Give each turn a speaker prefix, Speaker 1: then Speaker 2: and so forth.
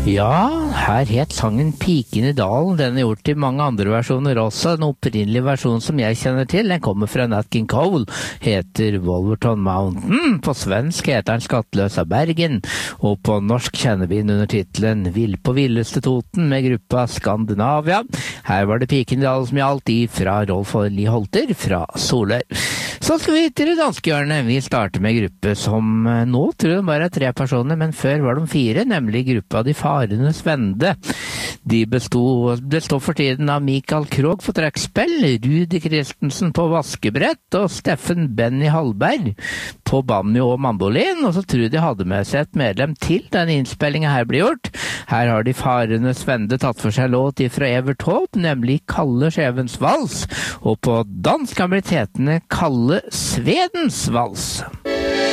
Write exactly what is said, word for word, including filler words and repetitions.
Speaker 1: Ja, her het sangen Piken i dalen. Den er gjort i mange andre versjoner også. Den opprinnelige versjonen som jeg kjenner til, den kommer fra Nat King Cole, heter Wolverton Mountain. På svensk heter den Skattløs av Bergen, og på norsk kjenner vi den under titlen Vill på villeste Toten med gruppa Skandinavia. Her var det Piken i dalen som gjaldt, i fra Rolf Lie Holter fra Solør. Så skal vi til det danske hjørnet. Vi starter med gruppe som nå tror jeg bare er tre personer, men før var de fire, nemlig gruppa De Farendes Vende. De bestod, bestod for tiden av Mikael Krog for trekkspill, Rudi Christensen på vaskebrett og Steffen Benny Hallberg på banjo og mandolin, og så tror jeg de hadde med seg et medlem til denne innspillingen her ble gjort. Her har De Farendes Vende tatt for seg låt fra Evert Taube, nemlig Kalle Skjevens vals, og på dansk kan bli hetende Kalle Svedens vals.